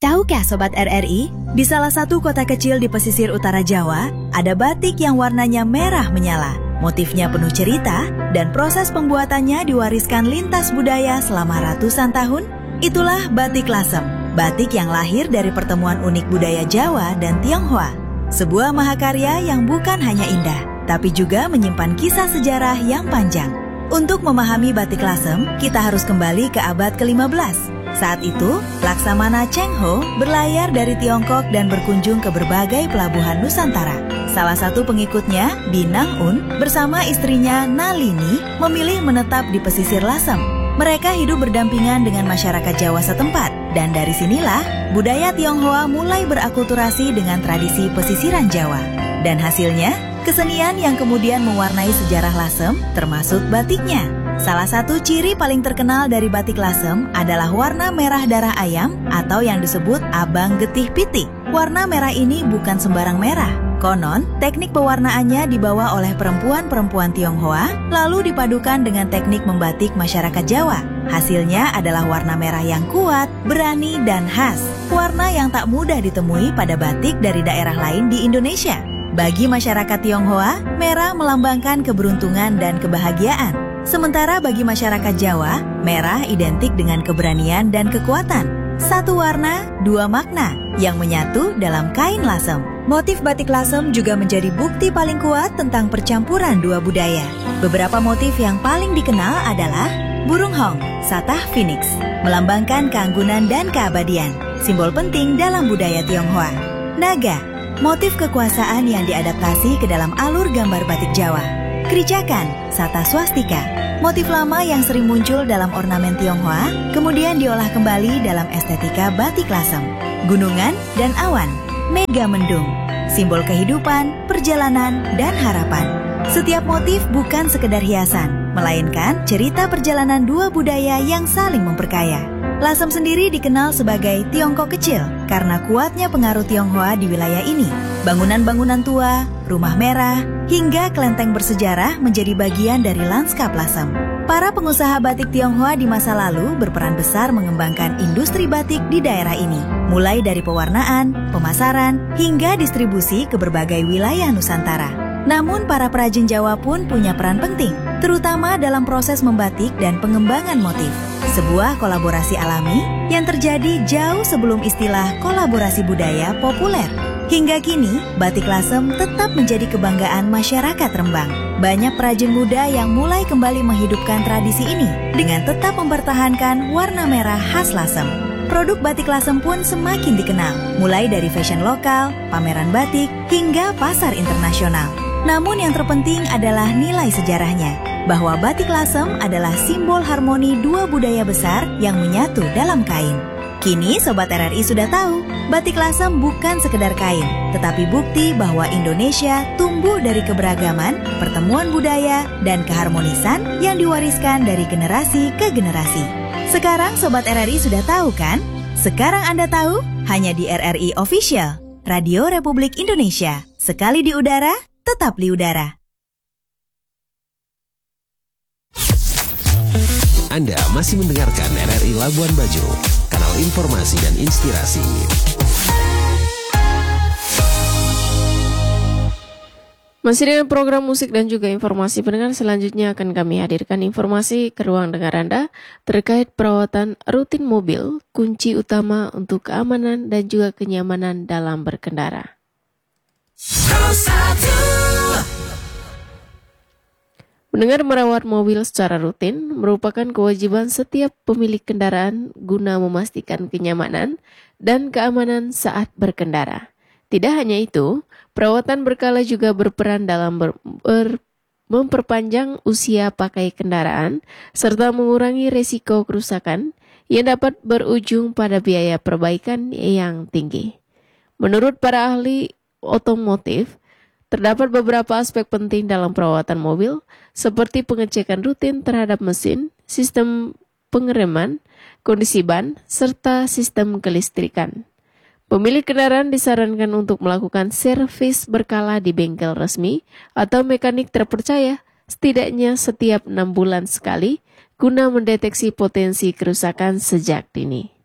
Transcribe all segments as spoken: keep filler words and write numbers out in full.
Tahukah Sobat R R I, di salah satu kota kecil di pesisir utara Jawa, ada batik yang warnanya merah menyala. Motifnya penuh cerita, dan proses pembuatannya diwariskan lintas budaya selama ratusan tahun. Itulah batik Lasem, batik yang lahir dari pertemuan unik budaya Jawa dan Tionghoa. Sebuah mahakarya yang bukan hanya indah, tapi juga menyimpan kisah sejarah yang panjang. Untuk memahami batik Lasem, kita harus kembali ke abad ke lima belas. Saat itu, Laksamana Cheng Ho berlayar dari Tiongkok dan berkunjung ke berbagai pelabuhan Nusantara. Salah satu pengikutnya, Binang Un, bersama istrinya Nalini, memilih menetap di pesisir Lasem. Mereka hidup berdampingan dengan masyarakat Jawa setempat, dan dari sinilah budaya Tionghoa mulai berakulturasi dengan tradisi pesisiran Jawa. Dan hasilnya, kesenian yang kemudian mewarnai sejarah Lasem, termasuk batiknya. Salah satu ciri paling terkenal dari batik Lasem adalah warna merah darah ayam atau yang disebut abang getih pitik. Warna merah ini bukan sembarang merah. Konon, teknik pewarnaannya dibawa oleh perempuan-perempuan Tionghoa, lalu dipadukan dengan teknik membatik masyarakat Jawa. Hasilnya adalah warna merah yang kuat, berani, dan khas. Warna yang tak mudah ditemui pada batik dari daerah lain di Indonesia. Bagi masyarakat Tionghoa, merah melambangkan keberuntungan dan kebahagiaan. Sementara bagi masyarakat Jawa, merah identik dengan keberanian dan kekuatan. Satu warna, dua makna, yang menyatu dalam kain Lasem. Motif batik Lasem juga menjadi bukti paling kuat tentang percampuran dua budaya. Beberapa motif yang paling dikenal adalah burung hong, satah phoenix, melambangkan keanggunan dan keabadian, simbol penting dalam budaya Tionghoa. Naga, motif kekuasaan yang diadaptasi ke dalam alur gambar batik Jawa. Kericakan, sata swastika, motif lama yang sering muncul dalam ornamen Tionghoa, kemudian diolah kembali dalam estetika batik Lasem. Gunungan dan awan, mega mendung, simbol kehidupan, perjalanan, dan harapan. Setiap motif bukan sekedar hiasan, melainkan cerita perjalanan dua budaya yang saling memperkaya. Lasem sendiri dikenal sebagai Tiongkok kecil karena kuatnya pengaruh Tionghoa di wilayah ini. Bangunan-bangunan tua, rumah merah, hingga kelenteng bersejarah menjadi bagian dari lanskap Lasem. Para pengusaha batik Tionghoa di masa lalu berperan besar mengembangkan industri batik di daerah ini, mulai dari pewarnaan, pemasaran, hingga distribusi ke berbagai wilayah Nusantara. Namun para perajin Jawa pun punya peran penting, terutama dalam proses membatik dan pengembangan motif. Sebuah kolaborasi alami yang terjadi jauh sebelum istilah kolaborasi budaya populer. Hingga kini, batik Lasem tetap menjadi kebanggaan masyarakat Rembang. Banyak perajin muda yang mulai kembali menghidupkan tradisi ini dengan tetap mempertahankan warna merah khas Lasem. Produk batik Lasem pun semakin dikenal, mulai dari fashion lokal, pameran batik, hingga pasar internasional. Namun yang terpenting adalah nilai sejarahnya, bahwa batik Lasem adalah simbol harmoni dua budaya besar yang menyatu dalam kain. Kini Sobat R R I sudah tahu, batik Lasem bukan sekedar kain, tetapi bukti bahwa Indonesia tumbuh dari keberagaman, pertemuan budaya, dan keharmonisan yang diwariskan dari generasi ke generasi. Sekarang Sobat R R I sudah tahu kan? Sekarang Anda tahu, hanya di R R I Official, Radio Republik Indonesia. Sekali di udara, tetap di udara. Anda masih mendengarkan R R I Labuan Bajo, kanal informasi dan inspirasi. Masih dengan program musik dan juga informasi pendengar, selanjutnya akan kami hadirkan informasi ke ruang dengar Anda terkait perawatan rutin mobil, kunci utama untuk keamanan dan juga kenyamanan dalam berkendara. Mendengar merawat mobil secara rutin merupakan kewajiban setiap pemilik kendaraan guna memastikan kenyamanan dan keamanan saat berkendara. Tidak hanya itu, perawatan berkala juga berperan dalam ber, ber, memperpanjang usia pakai kendaraan serta mengurangi resiko kerusakan yang dapat berujung pada biaya perbaikan yang tinggi. Menurut para ahli otomotif, terdapat beberapa aspek penting dalam perawatan mobil, seperti pengecekan rutin terhadap mesin, sistem pengereman, kondisi ban, serta sistem kelistrikan. Pemilik kendaraan disarankan untuk melakukan servis berkala di bengkel resmi atau mekanik terpercaya, setidaknya setiap enam bulan sekali, guna mendeteksi potensi kerusakan sejak dini.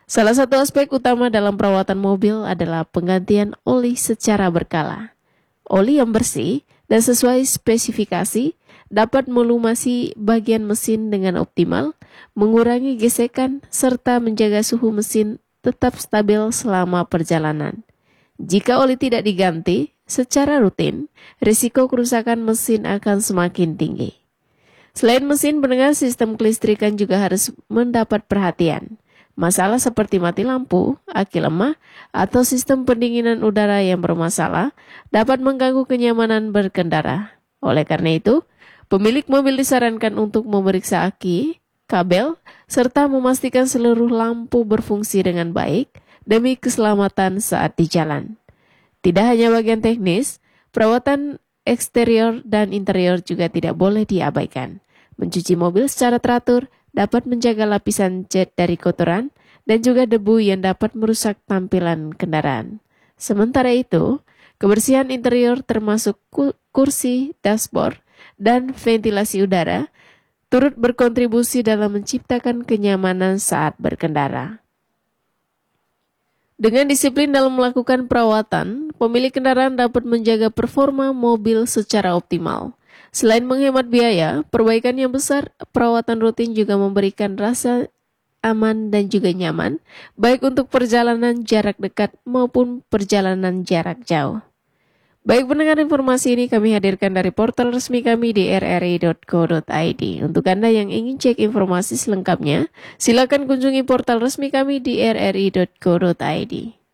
Salah satu aspek utama dalam perawatan mobil adalah penggantian oli secara berkala. Oli yang bersih dan sesuai spesifikasi dapat melumasi bagian mesin dengan optimal, mengurangi gesekan, serta menjaga suhu mesin tetap stabil selama perjalanan. Jika oli tidak diganti secara rutin, risiko kerusakan mesin akan semakin tinggi. Selain mesin, pendengar, sistem kelistrikan juga harus mendapat perhatian. Masalah seperti mati lampu, aki lemah, atau sistem pendinginan udara yang bermasalah dapat mengganggu kenyamanan berkendara. Oleh karena itu, pemilik mobil disarankan untuk memeriksa aki, kabel, serta memastikan seluruh lampu berfungsi dengan baik demi keselamatan saat di jalan. Tidak hanya bagian teknis, perawatan eksterior dan interior juga tidak boleh diabaikan. Mencuci mobil secara teratur dapat menjaga lapisan cat dari kotoran dan juga debu yang dapat merusak tampilan kendaraan. Sementara itu, kebersihan interior termasuk kursi, dashboard, dan ventilasi udara turut berkontribusi dalam menciptakan kenyamanan saat berkendara. Dengan disiplin dalam melakukan perawatan, pemilik kendaraan dapat menjaga performa mobil secara optimal. Selain menghemat biaya, perbaikan yang besar, perawatan rutin juga memberikan rasa aman dan juga nyaman, baik untuk perjalanan jarak dekat maupun perjalanan jarak jauh. Baik pendengar, informasi ini kami hadirkan dari portal resmi kami di r r i dot co dot i d. Untuk Anda yang ingin cek informasi selengkapnya, silakan kunjungi portal resmi kami di r r i dot co dot i d.